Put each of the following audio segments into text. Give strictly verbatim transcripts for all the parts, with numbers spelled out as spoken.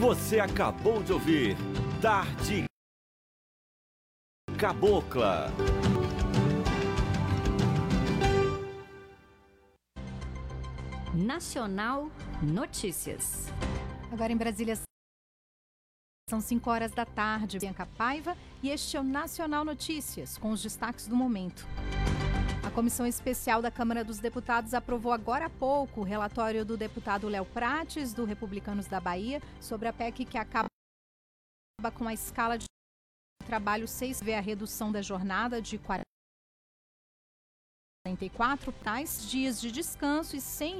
Você acabou de ouvir Tarde Cabocla. Nacional Notícias. Agora em Brasília são cinco horas da tarde. Bianca Paiva e este é o Nacional Notícias, com os destaques do momento. A Comissão Especial da Câmara dos Deputados aprovou agora há pouco o relatório do deputado Léo Prates, do Republicanos da Bahia, sobre a P E C que acaba com a escala de trabalho seis, vê a redução da jornada de quarenta e quatro tais dias de descanso e sem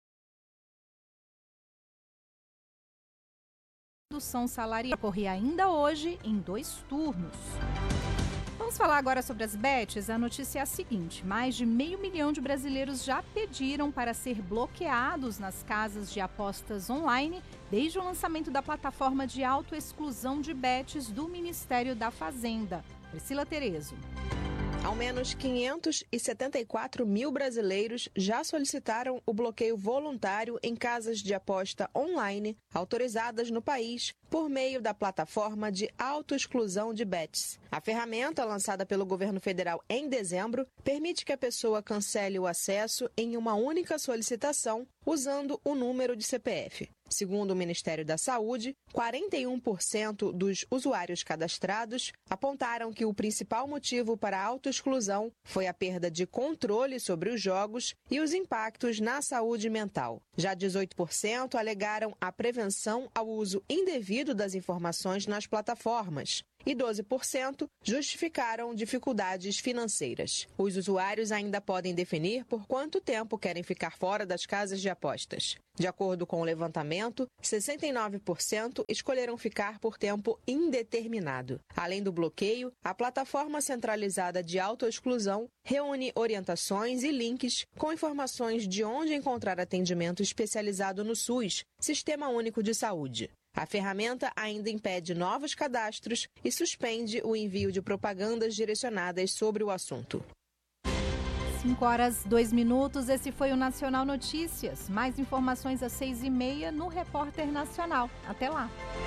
redução salarial. Ocorre ainda hoje em dois turnos. Vamos falar agora sobre as bets. A notícia é a seguinte: mais de meio milhão de brasileiros já pediram para ser bloqueados nas casas de apostas online desde o lançamento da plataforma de autoexclusão de bets do Ministério da Fazenda. Priscila Terezo. Ao menos quinhentos e setenta e quatro mil brasileiros já solicitaram o bloqueio voluntário em casas de aposta online autorizadas no país por meio da plataforma de autoexclusão de bets. A ferramenta, lançada pelo governo federal em dezembro, permite que a pessoa cancele o acesso em uma única solicitação usando o número de C P F. Segundo o Ministério da Saúde, quarenta e um por cento dos usuários cadastrados apontaram que o principal motivo para a autoexclusão foi a perda de controle sobre os jogos e os impactos na saúde mental. Já dezoito por cento alegaram a prevenção ao uso indevido das informações nas plataformas. E doze por cento justificaram dificuldades financeiras. Os usuários ainda podem definir por quanto tempo querem ficar fora das casas de apostas. De acordo com o levantamento, sessenta e nove por cento escolheram ficar por tempo indeterminado. Além do bloqueio, a plataforma centralizada de autoexclusão reúne orientações e links com informações de onde encontrar atendimento especializado no SUS, Sistema Único de Saúde. A ferramenta ainda impede novos cadastros e suspende o envio de propagandas direcionadas sobre o assunto. cinco horas, dois minutos. Esse foi o Nacional Notícias. Mais informações às seis e meia no Repórter Nacional. Até lá.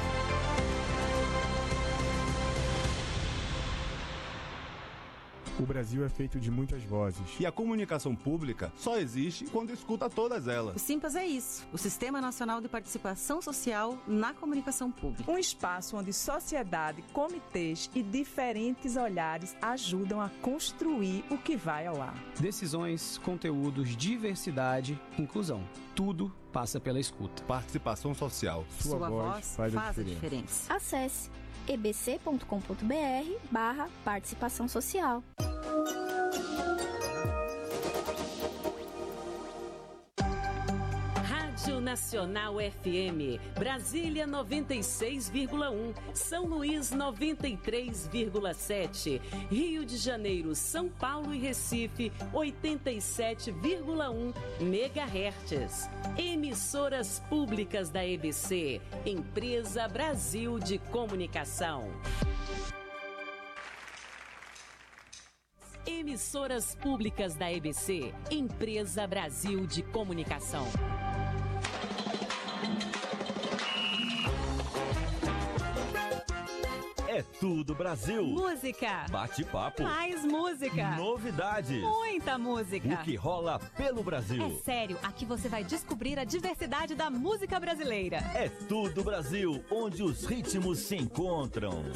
O Brasil é feito de muitas vozes. E a comunicação pública só existe quando escuta todas elas. O Simpas é isso, o Sistema Nacional de Participação Social na Comunicação Pública. Um espaço onde sociedade, comitês e diferentes olhares ajudam a construir o que vai ao ar. Decisões, conteúdos, diversidade, inclusão. Tudo passa pela escuta. Participação social. Sua, Sua voz, voz faz, faz a, diferença. a diferença. Acesse e b c ponto com ponto b r barra participação social. Rádio Nacional F M, Brasília noventa e seis vírgula um, São Luís noventa e três vírgula sete, Rio de Janeiro, São Paulo e Recife oitenta e sete vírgula um megahertz. Emissoras públicas da E B C, Empresa Brasil de Comunicação. Emissoras públicas da E B C, Empresa Brasil de Comunicação. É tudo Brasil. Música. Bate-papo. Mais música. Novidades. Muita música. O que rola pelo Brasil. É sério, aqui você vai descobrir a diversidade da música brasileira. É tudo Brasil, onde os ritmos se encontram.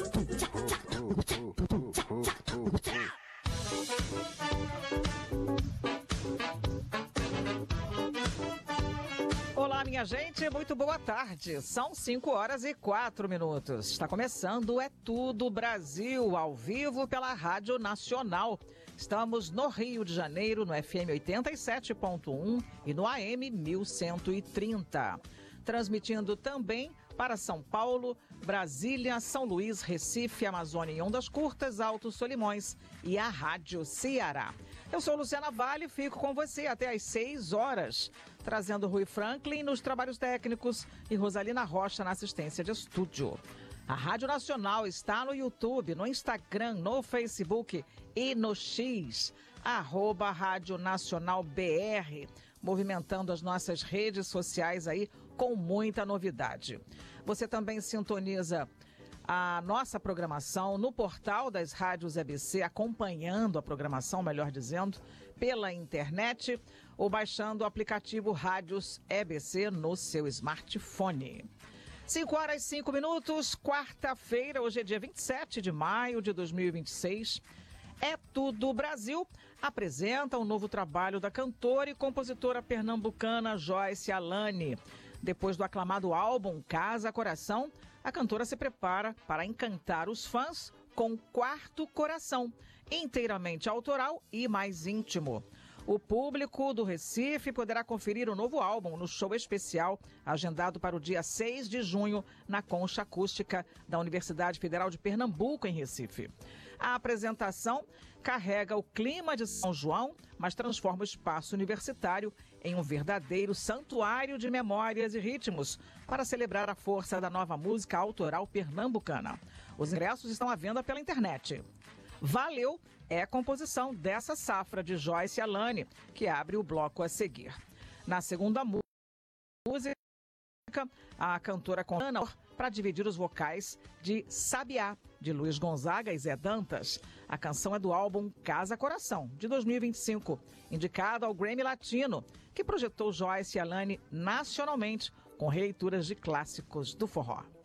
Olá, minha gente, muito boa tarde. São cinco horas e quatro minutos. Está começando É Tudo Brasil, ao vivo pela Rádio Nacional. Estamos no Rio de Janeiro, no F M oitenta e sete ponto um e no A M mil cento e trinta. Transmitindo também para São Paulo, Brasília, São Luís, Recife, Amazônia e Ondas Curtas, Altos Solimões e a Rádio Ceará. Eu sou Luciana Vale e fico com você até às seis horas, trazendo Rui Franklin nos trabalhos técnicos e Rosalina Rocha na assistência de estúdio. A Rádio Nacional está no YouTube, no Instagram, no Facebook e no X, arroba Rádio Nacional B R, movimentando as nossas redes sociais aí com muita novidade. Você também sintoniza a nossa programação no portal das rádios E B C, acompanhando a programação, melhor dizendo, pela internet ou baixando o aplicativo Rádios E B C no seu smartphone. cinco horas e cinco minutos, quarta-feira, hoje é dia vinte e sete de maio de dois mil e vinte e seis. É Tudo Brasil apresenta um novo trabalho da cantora e compositora pernambucana Joyce Alane. Depois do aclamado álbum Casa Coração, a cantora se prepara para encantar os fãs com Quarto Coração, inteiramente autoral e mais íntimo. O público do Recife poderá conferir o novo álbum no show especial, agendado para o dia seis de junho, na Concha Acústica da Universidade Federal de Pernambuco, em Recife. A apresentação carrega o clima de São João, mas transforma o espaço universitário em um verdadeiro santuário de memórias e ritmos para celebrar a força da nova música autoral pernambucana. Os ingressos estão à venda pela internet. Valeu é a composição dessa safra de Joyce Alane, que abre o bloco a seguir. Na segunda música, a cantora conta para dividir os vocais de Sabiá, de Luiz Gonzaga e Zé Dantas. A canção é do álbum Casa Coração, de dois mil e vinte e cinco, indicado ao Grammy Latino, que projetou Joyce Alane nacionalmente com releituras de clássicos do forró.